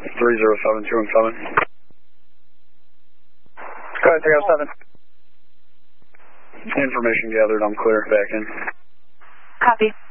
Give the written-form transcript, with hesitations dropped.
307, 2 and 7. Go ahead, 307. Information gathered, I'm clear, back in. Copy.